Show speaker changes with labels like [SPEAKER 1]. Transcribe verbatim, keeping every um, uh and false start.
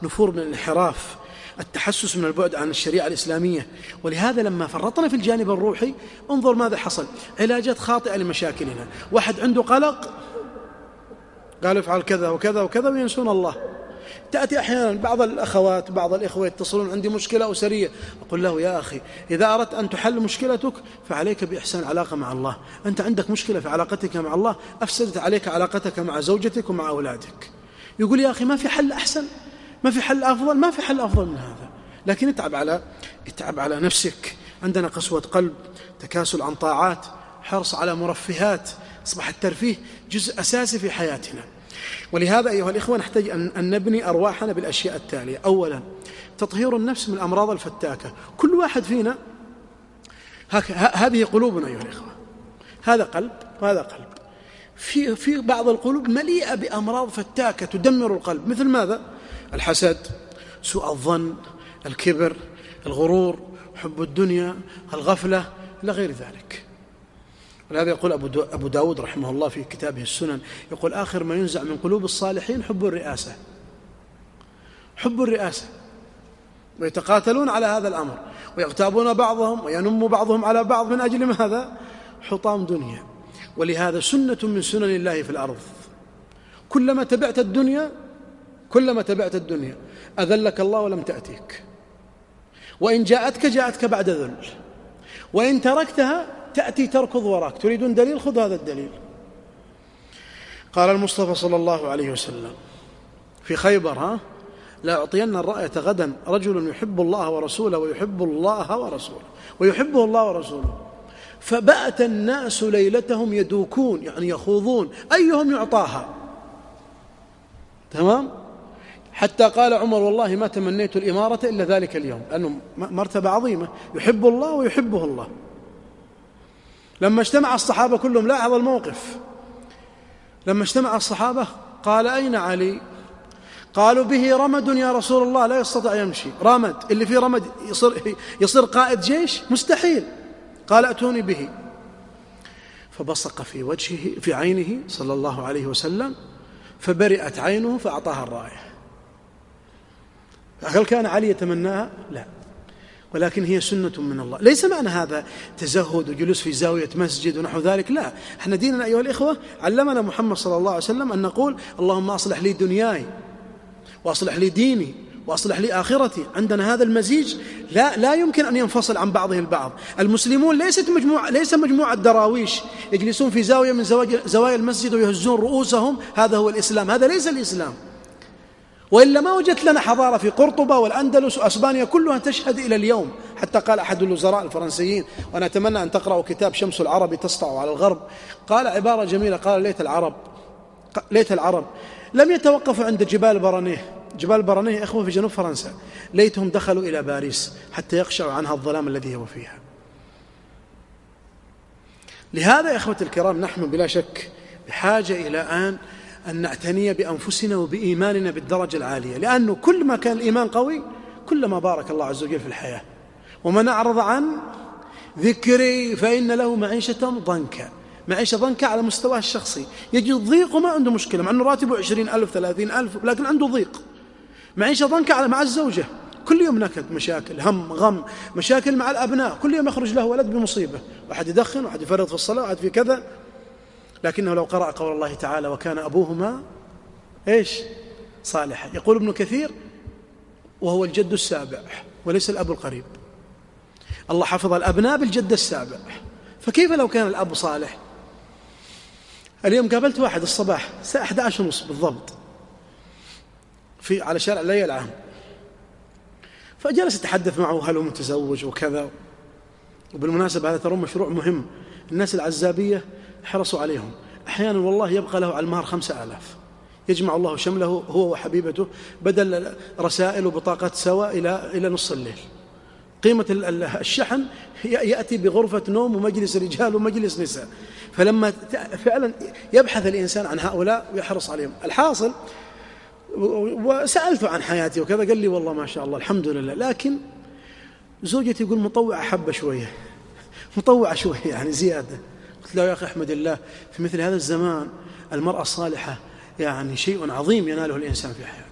[SPEAKER 1] نفور من الانحراف، التحسس من البعد عن الشريعة الإسلامية. ولهذا لما فرطنا في الجانب الروحي انظر ماذا حصل، علاجات خاطئة لمشاكلنا. واحد عنده قلق قال افعل كذا وكذا وكذا وينسون الله. تأتي أحيانا بعض الأخوات بعض الإخوة يتصلون عندي مشكلة أسرية، أقول له يا أخي إذا أردت أن تحل مشكلتك فعليك بإحسان علاقة مع الله. أنت عندك مشكلة في علاقتك مع الله، أفسدت عليك علاقتك مع زوجتك ومع أولادك. يقول يا أخي ما في حل أحسن، ما في حل أفضل، ما في حل أفضل من هذا. لكن اتعب على اتعب على نفسك. عندنا قسوة قلب، تكاسل عن طاعات، حرص على مرفهات، أصبح الترفيه جزء أساسي في حياتنا. ولهذا أيها الإخوة نحتاج أن نبني أرواحنا بالأشياء التالية. أولا تطهير النفس من الأمراض الفتاكة. كل واحد فينا هذه قلوبنا أيها الإخوة، هذا قلب وهذا قلب. في في بعض القلوب مليئة بأمراض فتاكة تدمر القلب، مثل ماذا؟ الحسد، سوء الظن، الكبر، الغرور، حب الدنيا، الغفلة، إلى غير ذلك. ولهذا يقول أبو داود رحمه الله في كتابه السنن، يقول آخر ما ينزع من قلوب الصالحين حب الرئاسة، حب الرئاسة، ويتقاتلون على هذا الأمر ويغتابون بعضهم وينم بعضهم على بعض من أجل ماذا؟ حطام دنيا. ولهذا سنة من سنن الله في الأرض، كلما تبعت الدنيا كلما تبعت الدنيا أذلك الله ولم تأتيك، وإن جاءتك جاءتك بعد ذل، وإن تركتها تأتي تركض وراك. تريدون دليل؟ خذ هذا الدليل. قال المصطفى صلى الله عليه وسلم في خيبر: ها لا أعطين الرأية غدا رجل يحب الله ورسوله ويحب الله ورسوله ويحبه الله ورسوله، فبأت الناس ليلتهم يدوكون، يعني يخوضون أيهم يعطاها. تمام؟ حتى قال عمر: والله ما تمنيت الإمارة إلا ذلك اليوم، لأنه مرتبة عظيمة، يحب الله ويحبه الله. لما اجتمع الصحابة كلهم، لاحظ الموقف، لما اجتمع الصحابة قال: أين علي؟ قالوا: به رمد يا رسول الله لا يستطيع يمشي. رمد، اللي فيه رمد يصير, يصير قائد جيش؟ مستحيل. قال: أتوني به. فبصق في وجهه في عينه صلى الله عليه وسلم فبرئت عينه فأعطاها الراية. هل كان علي يتمناها؟ لا، ولكن هي سنة من الله. ليس معنى هذا تزهد وجلوس في زاوية مسجد ونحو ذلك، لا. احنا ديننا أيها الإخوة علمنا محمد صلى الله عليه وسلم أن نقول: اللهم أصلح لي دنياي وأصلح لي ديني وأصلح لي آخرتي. عندنا هذا المزيج لا لا يمكن أن ينفصل عن بعضه البعض. المسلمون ليست مجموعة ليس مجموعة دراويش يجلسون في زاوية من زوايا المسجد ويهزون رؤوسهم، هذا هو الإسلام. هذا ليس الإسلام. وإلا ما وجدت لنا حضارة في قرطبة والأندلس وأسبانيا كلها تشهد إلى اليوم. حتى قال أحد الوزراء الفرنسيين، وأنا أتمنى أن تقرأوا كتاب شمس العرب تسطع على الغرب، قال عبارة جميلة، قال: ليت العرب ليت العرب لم يتوقفوا عند جبال برانيه. جبال برانيه إخوة في جنوب فرنسا، ليتهم دخلوا إلى باريس حتى يخشعوا عنها الظلام الذي هو فيها. لهذا يا إخوة الكرام نحن بلا شك بحاجة إلى أن أن نعتني بأنفسنا وبإيماننا بالدرجة العالية، لأنه كل ما كان الإيمان قوي كلما بارك الله عز وجل في الحياة. ومن أعرض عن ذكري فإن له معيشة ضنكا. معيشة ضنكا على مستواه الشخصي، يجد ضيق وما عنده مشكلة، مع أنه راتبه عشرين ألف ثلاثين ألف، لكن عنده ضيق. معيشة ضنكا على مع الزوجة، كل يوم نكد، مشاكل، هم، غم، مشاكل مع الأبناء، كل يوم يخرج له ولد بمصيبة، واحد يدخن، واحد يفرط في الصلاة، واحد في كذا. لكنه لو قرأ قول الله تعالى: وكان أبوهما إيش؟ صالحا. يقول ابن كثير: وهو الجد السابع وليس الأب القريب. الله حفظ الأبناء بالجد السابع، فكيف لو كان الأب صالح؟ اليوم قابلت واحد الصباح الساعة أحد عشر ونصف بالضبط في على شارع لي العام، فجلس يتحدث معه هل هو متزوج وكذا. وبالمناسبة هذا ترى مشروع مهم، الناس العزابية حرصوا عليهم. أحيانا والله يبقى له على المهر خمسة آلاف، يجمع الله شمله هو وحبيبته بدل رسائل وبطاقات سوا إلى إلى نص الليل. قيمة الشحن يأتي بغرفة نوم ومجلس رجال ومجلس نساء. فلما فعلا يبحث الإنسان عن هؤلاء ويحرص عليهم. الحاصل وسألته عن حياتي وكذا، قال لي: والله ما شاء الله الحمد لله، لكن زوجتي يقول مطوعة حبة شوية، مطوعة شوية يعني زيادة. قلت له: يا أخي أحمد الله، في مثل هذا الزمان المرأة الصالحة يعني شيء عظيم يناله الإنسان في حياته.